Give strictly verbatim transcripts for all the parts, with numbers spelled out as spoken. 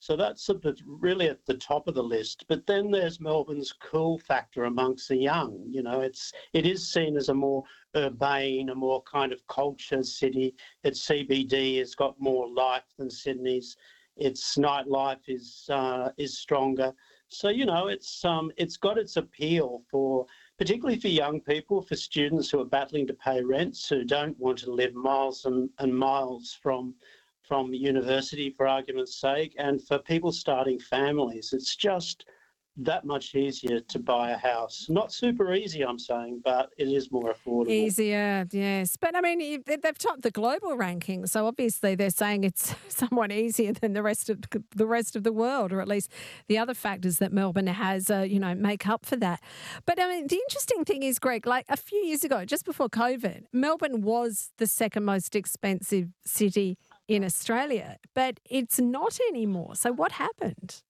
So that's sort of really at the top of the list. But then there's Melbourne's cool factor amongst the young. You know, it's it is seen as a more urbane, a more kind of culture city. Its C B D has got more life than Sydney's. Its nightlife is uh, is stronger. So you know, it's um, it's got its appeal for particularly for young people, for students who are battling to pay rents, who don't want to live miles and, and miles from from university, for argument's sake, and for people starting families. It's just that much easier to buy a house. Not super easy, I'm saying, but it is more affordable. Easier, yes. But I mean, you- they- they've topped the global ranking, so obviously they're saying it's somewhat easier than the rest of the rest of the world, or at least the other factors that Melbourne has, uh, you know, make up for that. But I mean, the interesting thing is, Greg, like a few years ago, just before COVID, Melbourne was the second most expensive city in Australia, but it's not anymore. So what happened?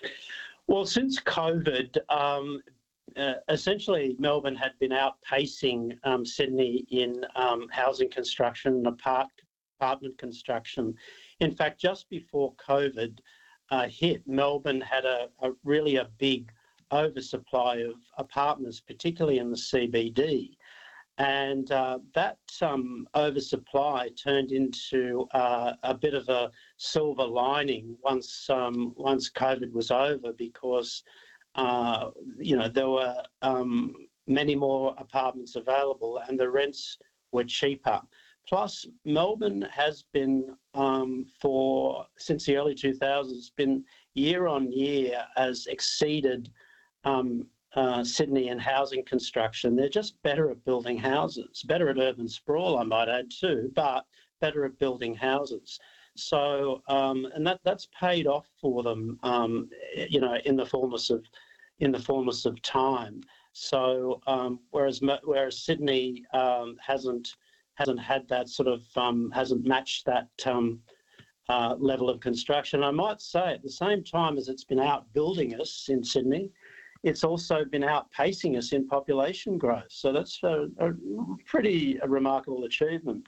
Well, since COVID, um, uh, essentially Melbourne had been outpacing um, Sydney in um, housing construction and apart- apartment construction. In fact, just before COVID uh, hit, Melbourne had a, a really a big oversupply of apartments, particularly in the C B D. And uh, that um, oversupply turned into uh, a bit of a silver lining once um, once COVID was over, because uh, you know there were um, many more apartments available and the rents were cheaper. Plus, Melbourne has been um, for since the early two thousands been year on year has exceeded um, uh, Sydney in housing construction. They're just better at building houses, better at urban sprawl, I might add too, but better at building houses. So, um, and that that's paid off for them, um, you know, in the fullness of in the fullness of time. So, um, whereas whereas Sydney um, hasn't hasn't had that sort of um, hasn't matched that um, uh, level of construction. I might say at the same time as it's been outbuilding us in Sydney, it's also been outpacing us in population growth. So that's a, a pretty a remarkable achievement.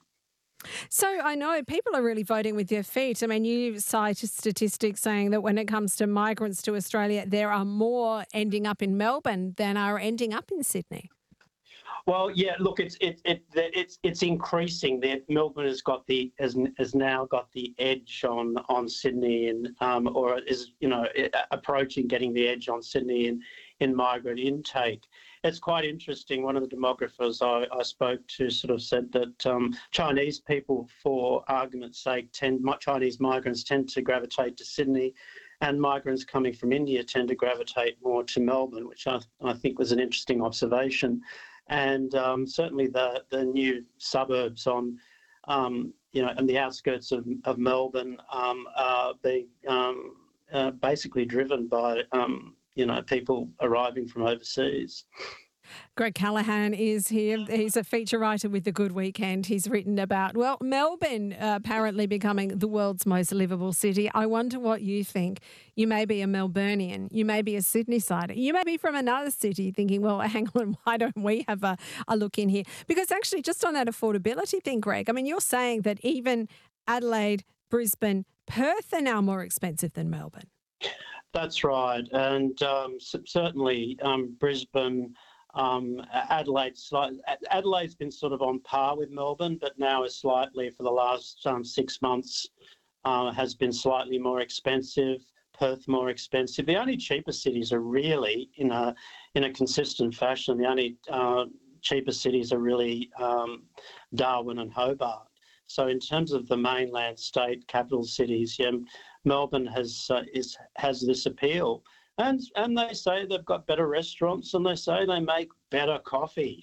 So I know people are really voting with their feet. I mean, you cite statistics saying that when it comes to migrants to Australia, there are more ending up in Melbourne than are ending up in Sydney. Well, yeah. Look, it's it, it it's it's increasing. That Melbourne has got the has, has now got the edge on on Sydney, and um, or is you know approaching getting the edge on Sydney in in migrant intake. It's quite interesting. One of the demographers I, I spoke to sort of said that um, Chinese people, for argument's sake, tend Chinese migrants tend to gravitate to Sydney, and migrants coming from India tend to gravitate more to Melbourne, which I, I think was an interesting observation. And um, certainly the the new suburbs on, um, you know, on the outskirts of, of Melbourne um, are being um, uh, basically driven by, um, you know, people arriving from overseas. Greg Callaghan is here. He's a feature writer with The Good Weekend. He's written about, well, Melbourne uh, apparently becoming the world's most livable city. I wonder what you think. You may be a Melburnian. You may be a Sydney-sider. You may be from another city thinking, well, hang on, why don't we have a, a look in here? Because actually, just on that affordability thing, Greg, I mean, you're saying that even Adelaide, Brisbane, Perth are now more expensive than Melbourne. That's right. And um, c- certainly um, Brisbane, Um, Adelaide, slight- Adelaide's been sort of on par with Melbourne, but now is slightly, for the last um, six months, uh, has been slightly more expensive. Perth more expensive. The only cheaper cities are really in a in a consistent fashion. The only uh, cheaper cities are really um, Darwin and Hobart. So in terms of the mainland state capital cities, yeah, Melbourne has uh, is has this appeal. And and they say they've got better restaurants, and they say they make better coffee.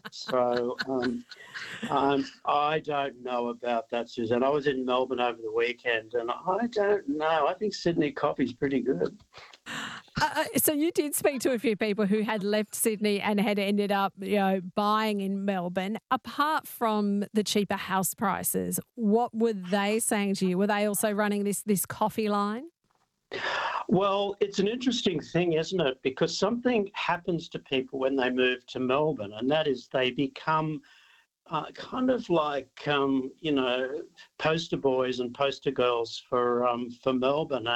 So um, um, I don't know about that, Suzanne. I was in Melbourne over the weekend, and I don't know. I think Sydney coffee's pretty good. Uh, uh, so you did speak to a few people who had left Sydney and had ended up, you know, buying in Melbourne. Apart from the cheaper house prices, what were they saying to you? Were they also running this this coffee line? Well, it's an interesting thing, isn't it? Because something happens to people when they move to Melbourne, and that is they become uh, kind of like, um, you know, poster boys and poster girls for um, for Melbourne.